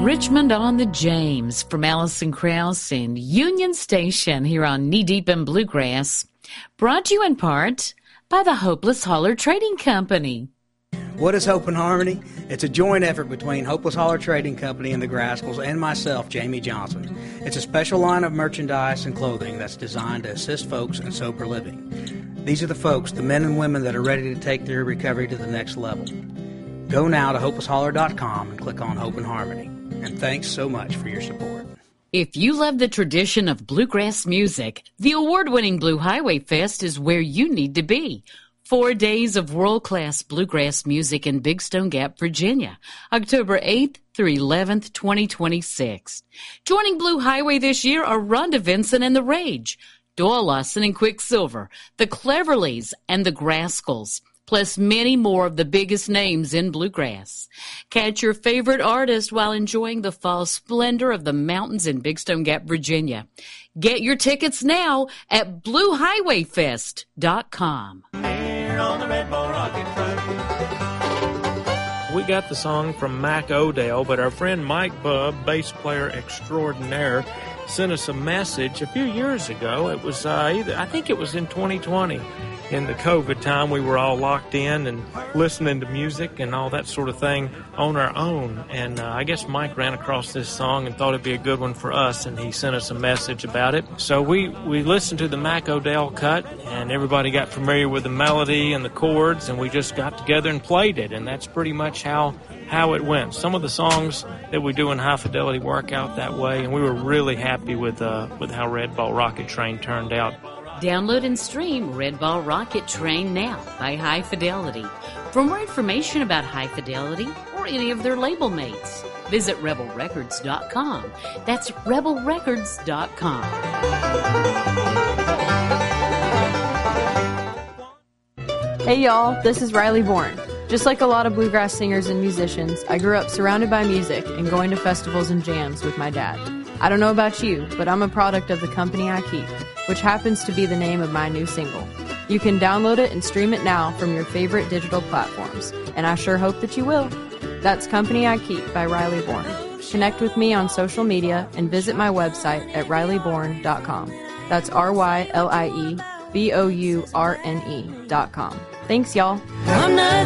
Richmond on the James from Allison Krauss and Union Station here on Knee Deep in Bluegrass. Brought to you in part by the Hopeless Holler Trading Company. What is Hope and Harmony? It's a joint effort between Hopeless Holler Trading Company and the Grascals and myself, Jamie Johnson. It's a special line of merchandise and clothing that's designed to assist folks in sober living. These are the folks, the men and women that are ready to take their recovery to the next level. Go now to hopelessholler.com and click on Hope and Harmony. And thanks so much for your support. If you love the tradition of bluegrass music, the award-winning Blue Highway Fest is where you need to be. 4 days of world-class bluegrass music in Big Stone Gap, Virginia, October 8th through 11th, 2026. Joining Blue Highway this year are Rhonda Vincent and the Rage, Doyle Lawson and Quicksilver, the Cleverleys, and the Grascals, plus many more of the biggest names in bluegrass. Catch your favorite artist while enjoying the fall splendor of the mountains in Big Stone Gap, Virginia. Get your tickets now at BlueHighwayFest.com. On the Red Bull Rocket Train. We got the song from Mac O'Dell, but our friend Mike Bubb, bass player extraordinaire, sent us a message a few years ago. It was I think it was in 2020. In the COVID time, we were all locked in and listening to music and all that sort of thing on our own. And I guess Mike ran across this song and thought it'd be a good one for us, and he sent us a message about it. So we listened to the Mac O'Dell cut, and everybody got familiar with the melody and the chords, and we just got together and played it. And that's pretty much how it went. Some of the songs that we do in High Fidelity work out that way, and we were really happy with how Red Ball Rocket Train turned out. Download and stream Red Ball Rocket Train now by High Fidelity. For more information about High Fidelity or any of their label mates, visit rebelrecords.com. That's rebelrecords.com. Hey y'all, this is Riley Bourne. Just like a lot of bluegrass singers and musicians, I grew up surrounded by music and going to festivals and jams with my dad. I don't know about you, but I'm a product of the company I keep, which happens to be the name of my new single. You can download it and stream it now from your favorite digital platforms, and I sure hope that you will. That's Company I Keep by Riley Bourne. Connect with me on social media and visit my website at rileybourne.com. That's RYLIEBOURNE.com. Thanks, y'all.